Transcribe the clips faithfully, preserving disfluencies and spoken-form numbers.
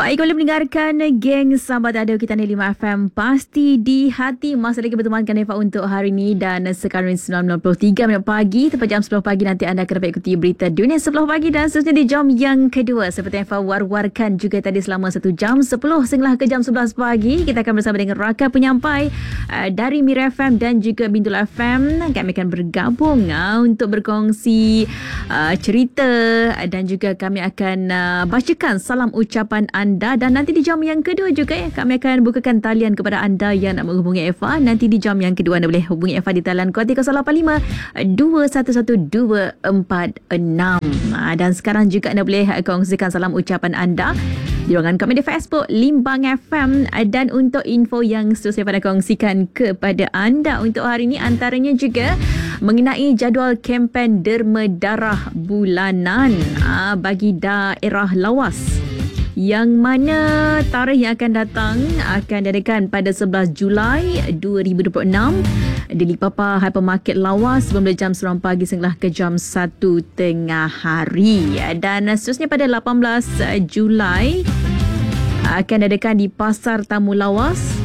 Baik, boleh mendengarkan geng Sahabat Ada kita ni lima F M pasti di hati. Masih lagi bertemankan Eva untuk hari ini dan sekarang sembilan belas tiga minit pagi. Tepat jam sepuluh pagi nanti anda akan dapat ikuti berita dunia sepuluh pagi dan seterusnya di jam yang kedua. Seperti Eva war-warkan juga tadi selama satu jam sepuluh sehingga ke jam sebelas pagi. Kita akan bersama dengan rakan penyampai uh, dari Mira F M dan juga Bintul F M. Kami akan bergabung uh, untuk berkongsi uh, cerita uh, dan juga kami akan uh, bacakan salam ucapan anda. Dan nanti di jam yang kedua juga ya, kami akan bukakan talian kepada anda yang nak menghubungi Eva. Nanti di jam yang kedua anda boleh hubungi Eva di talian kod kosong lapan lima dua satu satu dua empat enam. Dan sekarang juga anda boleh kongsikan salam ucapan anda di ruangan kami di Facebook Limbang F M. Dan untuk info yang seterusnya pada kongsikan kepada anda untuk hari ini antaranya juga mengenai jadual kempen derma darah bulanan aa, bagi daerah lawas, yang mana tarikh yang akan datang akan diadakan pada sebelas Julai dua ribu dua puluh enam di Lipapa Hypermarket Lawas bermula jam sembilan pagi sehingga ke jam satu tengah hari. Dan seterusnya pada lapan belas Julai akan diadakan di Pasar Tamu Lawas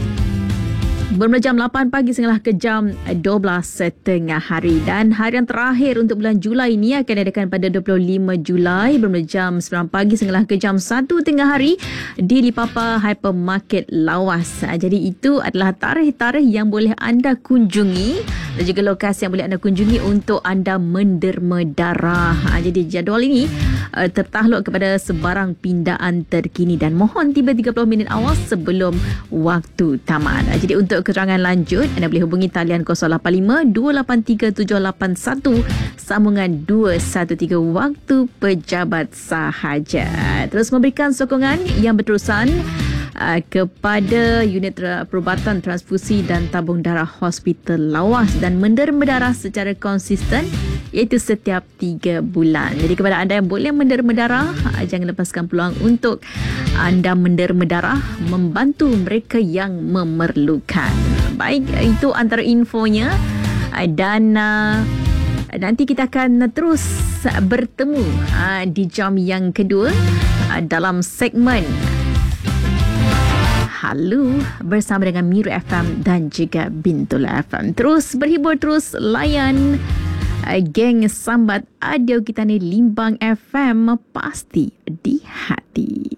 bermula jam lapan pagi sehingga ke jam dua belas tengah hari. Dan harian terakhir untuk bulan Julai ini akan diadakan pada dua puluh lima Julai bermula jam sembilan pagi sehingga ke jam satu tengah hari di Lipapa Hypermarket Lawas. Jadi itu adalah tarikh-tarikh yang boleh anda kunjungi dan juga lokasi yang boleh anda kunjungi untuk anda menderma darah. Jadi jadual ini tertakluk kepada sebarang pindaan terkini dan mohon tiba tiga puluh minit awal sebelum waktu tamat. Jadi untuk keterangan lanjut anda boleh hubungi talian kosong lapan lima dua lapan tiga tujuh lapan satu sambungan dua satu tiga waktu pejabat sahaja. Terus memberikan sokongan yang berterusan uh, kepada unit perubatan transfusi dan tabung darah Hospital Lawas dan menderma darah secara konsisten iaitu setiap tiga bulan. Jadi kepada anda yang boleh menderma darah, jangan lepaskan peluang untuk anda menderma darah membantu mereka yang memerlukan. Baik, itu antara infonya dan uh, nanti kita akan terus bertemu uh, di jam yang kedua uh, dalam segmen Halo bersama dengan Mira F M dan juga Bintul F M. Terus berhibur, terus layan geng Sambat Adio kita ni Limbang F M pasti di hati.